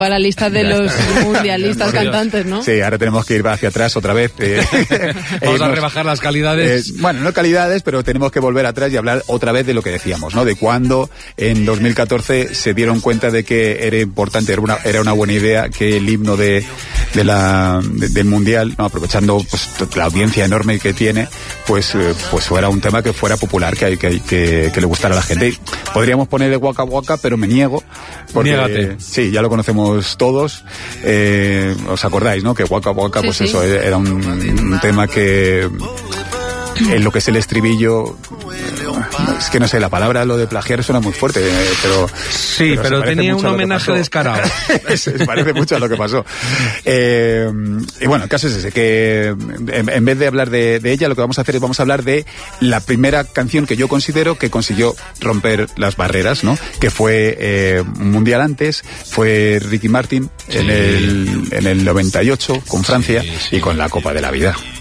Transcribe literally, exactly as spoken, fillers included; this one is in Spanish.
Para la lista de los mundialistas cantantes, ¿no? Sí, ahora tenemos que ir hacia atrás otra vez. Eh, Vamos irnos, a rebajar las calidades. Eh, bueno, no calidades, pero tenemos que volver atrás y hablar otra vez de lo que decíamos, ¿no? De cuando en dos mil catorce se dieron cuenta de que era importante, era una, era una buena idea que el himno de, de la, de, del mundial, ¿no? Aprovechando pues, la audiencia enorme que tiene, pues, eh, pues fuera un tema que fuera popular, que, que, que, que le gustara a la gente. Podríamos poner el Waka Waka, pero me niego. Porque, Niégate. Sí, ya lo conocemos todos. Eh, ¿os acordáis, no? Que Waka Waka, sí, pues sí. eso, era un, un tema que en lo que es el estribillo, es que no sé, la palabra, lo de plagiar suena muy fuerte, eh, pero... Sí, pero, pero tenía un homenaje descarado. Se parece mucho a lo que pasó. Eh, y bueno, el caso es ese, que en, en vez de hablar de, de ella, lo que vamos a hacer es vamos a hablar de la primera canción que yo considero que consiguió romper las barreras, ¿no? Que fue eh, un mundial antes, fue Ricky Martin, sí, en el, en el noventa y ocho con Francia, sí, sí, y con la Copa de la Vida.